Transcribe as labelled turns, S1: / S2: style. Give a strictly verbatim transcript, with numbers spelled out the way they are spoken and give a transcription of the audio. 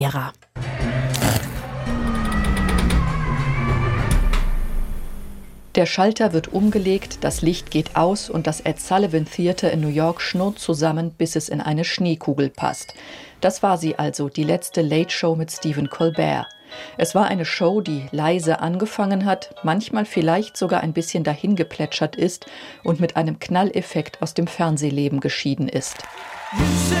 S1: Ära. Der Schalter wird umgelegt, das Licht geht aus und das Ed Sullivan Theater in New York schnurrt zusammen, bis es in eine Schneekugel passt. Das war sie also, die letzte Late Show mit Stephen Colbert. Es war eine Show, die leise angefangen hat, manchmal vielleicht sogar ein bisschen dahingeplätschert ist und mit einem Knalleffekt aus dem Fernsehleben geschieden ist.